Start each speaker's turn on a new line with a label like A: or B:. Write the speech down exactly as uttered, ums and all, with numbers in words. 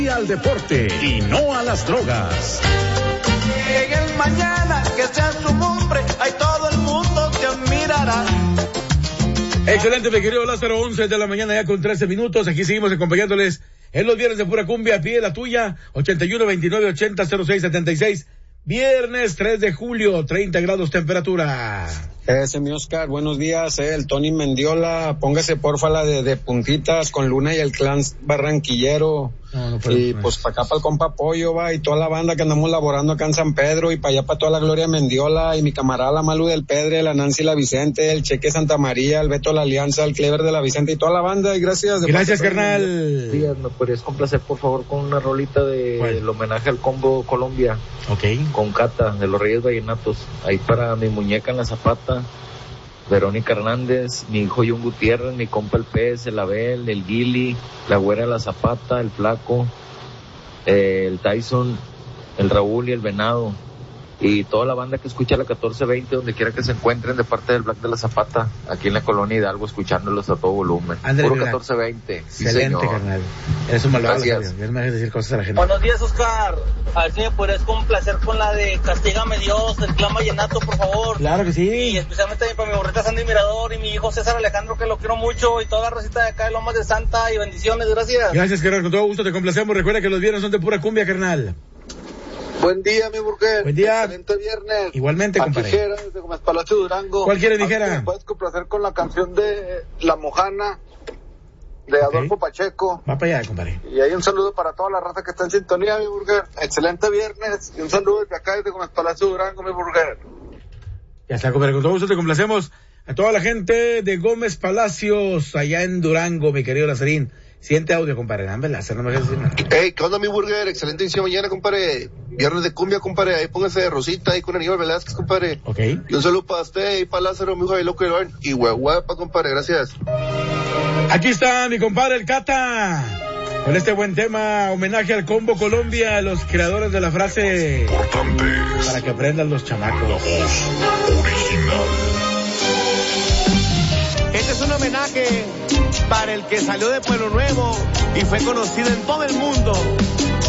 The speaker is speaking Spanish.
A: Al deporte y no a las drogas.
B: En el mañana que sea su cumbre, ahí todo el mundo te admirará.
C: Excelente, mi querido Lázaro, once de la mañana ya con trece minutos. Aquí seguimos acompañándoles en los viernes de pura cumbia. A pie la tuya, ochenta y uno, veintinueve, ochenta, cero seis, setenta y seis. Viernes tres de julio, treinta grados temperatura.
D: Ese mi Oscar, buenos días, eh, el Tony Mendiola, póngase porfa la de, de puntitas con Luna y el clan barranquillero. No, no puedo, y no pues para acá para el compa Pollo va y toda la banda que andamos laborando acá en San Pedro y para allá para toda la Gloria Mendiola y mi camarada la Malu del Pedre, la Nancy la Vicente, el Cheque Santa María, el Beto la Alianza, el Clever de la Vicente y toda la banda y gracias.
C: Gracias, carnal.
E: Días, ¿me podrías complacer por favor con una rolita de ¿cuál? El homenaje al Combo Colombia.
C: Ok.
E: Con Cata de los Reyes Vallenatos, ahí para mi muñeca en la Zapata, Verónica Hernández, mi hijo John Gutiérrez, mi compa el Pez, el Abel, el Guili, la güera de la Zapata, el Flaco, eh, el Tyson, el Raúl y el Venado, y toda la banda que escucha la catorce veinte, donde quiera que se encuentren, de parte del Black de la Zapata, aquí en la colonia Hidalgo, escuchándolos a todo volumen.
C: André,
E: puro catorce veinte. Sí,
C: excelente,
E: señor.
C: Carnal. Eres un malvado.
E: Gracias.
C: Ya me dejes decir cosas a la gente.
F: Buenos días, Oscar. A ver si me podrías complacer con la de Castígame Dios, del Clan Vallenato, por favor.
C: Claro que sí.
F: Y especialmente para mi borreta Sandy Mirador y mi hijo César Alejandro, que lo quiero mucho, y toda la rosita de acá de Lomas de Santa, y bendiciones, gracias.
C: Gracias, carnal, con todo gusto te complacemos. Recuerda que los viernes son de pura cumbia, carnal.
G: Buen día, mi burger.
C: Buen día.
G: Excelente viernes.
C: Igualmente, compadre.
G: Dijera, desde Gómez Palacio Durango.
C: ¿Cuál quiere, dijera?
G: ¿Me puedes complacer con la canción de La Mojana, de okay. Adolfo Pacheco?
C: Va para allá, compadre.
G: Y hay un saludo para toda la raza que está en sintonía, mi burger. Excelente viernes. Y un saludo desde acá, desde Gómez Palacio Durango, mi burger.
C: Ya está, compadre. Con todo gusto te complacemos a toda la gente de Gómez Palacios, allá en Durango, mi querido Lazarín. Siente audio, compadre. Dame láser, no me dejes decir nada.
H: Hey, ¿qué onda, mi burger? Excelente inicio de mañana, compadre. Viernes de cumbia, compadre. Ahí póngase de Rosita ahí con Aníbal Velázquez, compadre.
C: Ok.
H: Y un saludo para usted y para Lázaro, mi hijo de loco y huehuepa, compadre. Gracias.
C: Aquí está mi compadre el Cata. Con este buen tema, homenaje al Combo Colombia, a los creadores de la frase
I: importantes
C: para que aprendan los chamacos.
I: La voz original.
B: Este es un homenaje para el que salió de Pueblo Nuevo y fue conocido en todo el mundo